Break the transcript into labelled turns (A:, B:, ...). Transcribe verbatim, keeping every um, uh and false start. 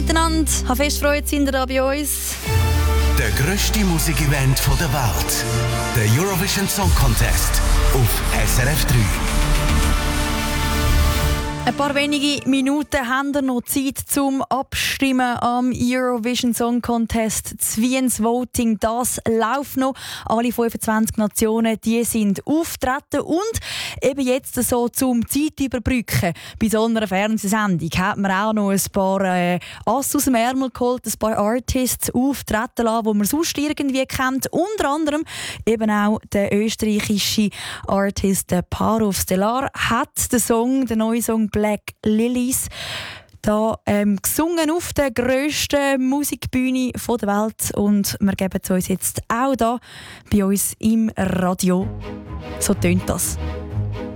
A: miteinander. Ich habe fest Freude, sind ihr da bei uns.
B: Der grösste Musikevent der Welt. Der Eurovision Song Contest auf S R F drei.
A: Ein paar wenige Minuten haben wir noch Zeit zum Abstimmen am Eurovision Song Contest. Das Wiens Voting, das läuft noch. Alle fünfundzwanzig Nationen, die sind auftreten und eben jetzt so zum Zeit überbrücken. Bei so einer Fernsehsendung hat man auch noch ein paar äh, Ass aus dem Ärmel geholt, ein paar Artists auftreten lassen, die man sonst irgendwie kennt. Unter anderem eben auch der österreichische Artist Paro Stellar hat den Song, den neuen Song Black Lilies, da ähm, gesungen auf der grössten Musikbühne der Welt, und wir geben es uns jetzt auch da bei uns im Radio. So tönt das.